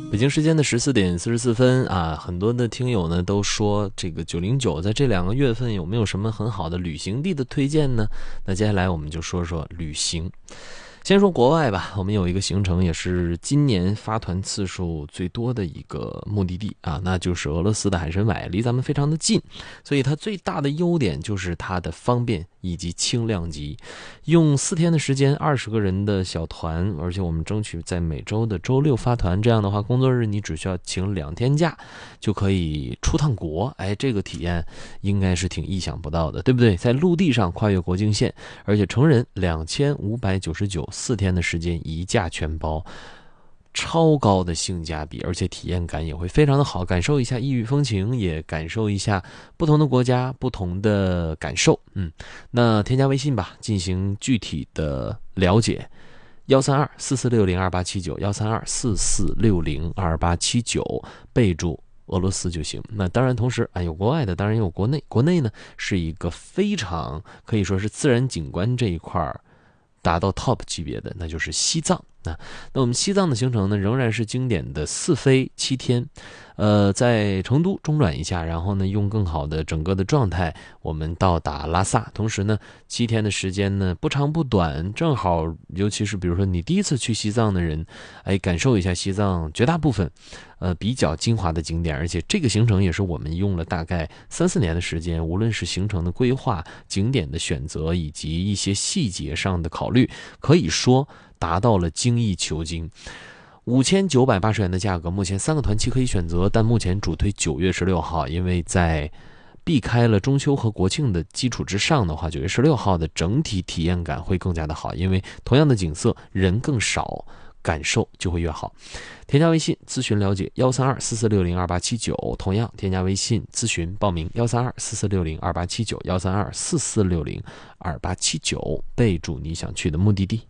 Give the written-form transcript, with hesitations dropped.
北京时间的14:44啊，很多的听友呢都说这个909在这2个月份有没有什么很好的旅行地的推荐呢？那接下来我们就说说旅行。先说国外吧，我们有一个行程也是今年发团次数最多的一个目的地啊，那就是俄罗斯的海参崴，离咱们非常的近，所以它最大的优点就是它的方便以及轻量级。用4天的时间，20个人的小团，而且我们争取在每周的周6发团，这样的话工作日你只需要请2天假就可以出趟国，这个体验应该是挺意想不到的，对不对？在陆地上跨越国境线，而且成人2599，4天的时间1价全包，超高的性价比，而且体验感也会非常的好，感受一下异域风情，也感受一下不同的国家不同的感受。那添加微信吧，进行具体的了解。132-4460-2879，132-4460-2879，备注俄罗斯就行。那当然同时有国外的，当然有国内。国内呢是一个非常可以说是自然景观这一块达到 top 级别的，那就是西藏。那我们西藏的行程呢，仍然是经典的4飞7天，在成都中转一下，然后呢，用更好的整个的状态，我们到达拉萨。同时呢，7天的时间呢，不长不短，正好，尤其是比如说你第一次去西藏的人，感受一下西藏绝大部分，比较精华的景点，而且这个行程也是我们用了大概3-4年的时间，无论是行程的规划、景点的选择以及一些细节上的考虑，可以说达到了精益求精。5980元的价格，目前3个团期可以选择，但目前主推9月16号，因为在避开了中秋和国庆的基础之上的话，9月16号的整体体验感会更加的好，因为同样的景色，人更少，感受就会越好。添加微信咨询了解132-4460-2879，同样添加微信咨询报名132-4460-2879，132-4460-2879，备注你想去的目的地。